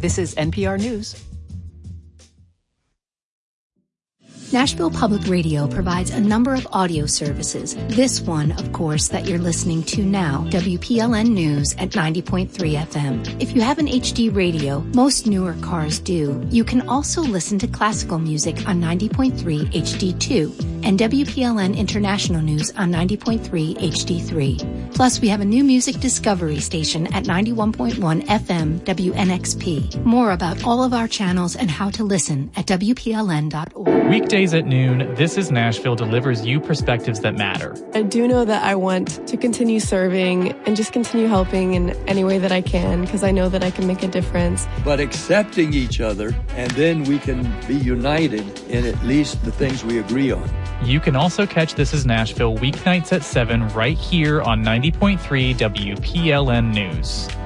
This is NPR News. Nashville Public Radio provides a number of audio services. This one, of course, that you're listening to now, WPLN News at 90.3 FM. If you have an HD radio, most newer cars do, you can also listen to classical music on 90.3 HD2 and WPLN International News on 90.3 HD3. Plus, we have a new music discovery station at 91.1 FM WNXP. More about all of our channels and how to listen at WPLN.org. Weekdays at noon, This is Nashville delivers you perspectives that matter. I do know that I want to continue serving and just continue helping in any way that I can, because I know that I can make a difference. But accepting each other, and then we can be united in at least the things we agree on. You can also catch This is Nashville weeknights at 7 right here on 90.3 WPLN News.